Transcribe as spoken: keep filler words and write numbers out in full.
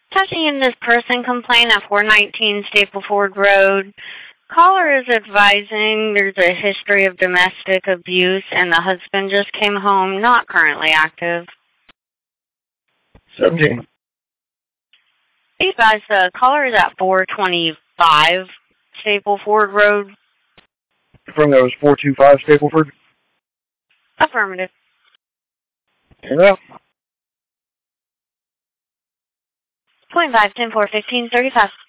Touching in this person complaint at four nineteen Stapleford Road. Caller is advising there's a history of domestic abuse and the husband just came home, not currently active. seventeen. Be advised the caller is at four twenty-five Stapleford Road. Confirm that was four two five Stapleford? Affirmative. And out. Point five, ten, four, fifteen, thirty-five.